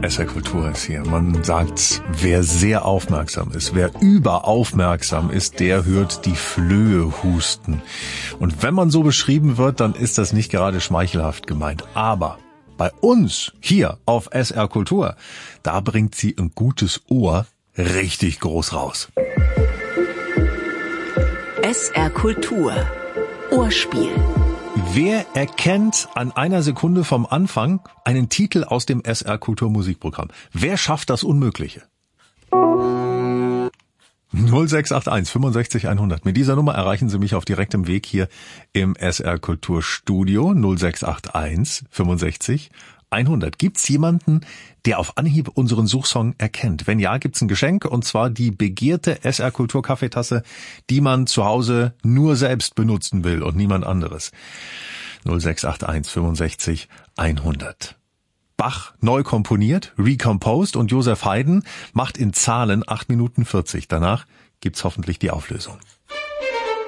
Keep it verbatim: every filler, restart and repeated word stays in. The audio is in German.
S R Kultur ist hier. Man sagt, wer sehr aufmerksam ist, wer überaufmerksam ist, der hört die Flöhe husten. Und wenn man so beschrieben wird, dann ist das nicht gerade schmeichelhaft gemeint. Aber bei uns hier auf S R Kultur, da bringt sie ein gutes Ohr richtig groß raus. S R Kultur. Ohrspiel. Wer erkennt an einer Sekunde vom Anfang einen Titel aus dem S R Kultur Musikprogramm? Wer schafft das Unmögliche? null sechs acht eins fünfundsechzig hundert. Mit dieser Nummer erreichen Sie mich auf direktem Weg hier im S R Kultur Studio. null sechs acht eins fünfundsechzig hundert. Gibt's jemanden, der auf Anhieb unseren Suchsong erkennt? Wenn ja, gibt's ein Geschenk, und zwar die begehrte S R Kultur Kaffeetasse, die man zu Hause nur selbst benutzen will und niemand anderes. null sechs acht eins fünfundsechzig hundert. Bach neu komponiert, recomposed, und Joseph Haydn macht in Zahlen acht Minuten vierzig. Danach gibt's hoffentlich die Auflösung.